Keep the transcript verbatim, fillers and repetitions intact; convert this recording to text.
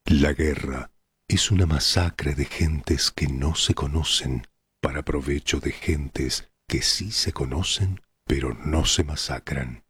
La guerra es una masacre de gentes que no se conocen para provecho de gentes que sí se conocen pero no se masacran.